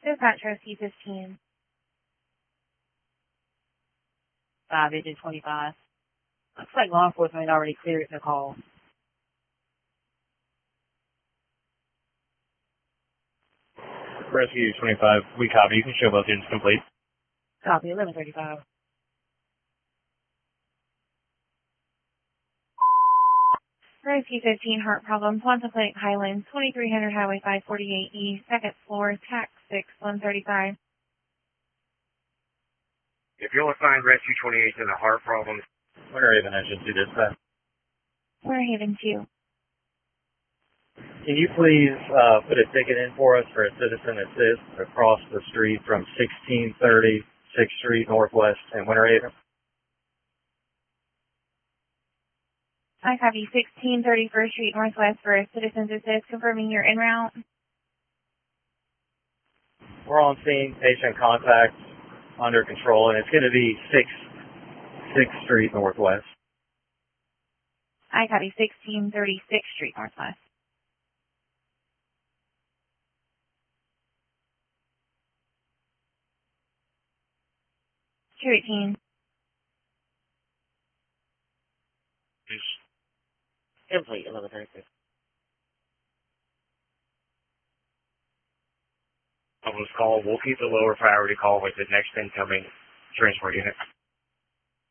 Dispatch Rescue 15. 5, engine 25. Looks like law enforcement already cleared the call. Rescue 25, we copy. You can show both engines complete. Copy, 1135. Rescue 15, heart problem, Ponce Lake Highlands, 2300 Highway 548 East, second floor, tax 6135. If you'll assign Rescue 28 to the heart problem, Winter Haven engine to dispatch. Winter Haven 2. Can you please put a ticket in for us for a citizen assist across the street from 1630 6th Street Northwest in Winter Haven? I copy 1630 First Street Northwest for a citizen's assist, confirming you're en route. We're on scene, patient contact under control, and it's going to be 6th Street Northwest. I copy 1630 6th Street Northwest. Two 18. Complete, 1136. on this call, we'll keep the lower priority call with the next incoming transport unit.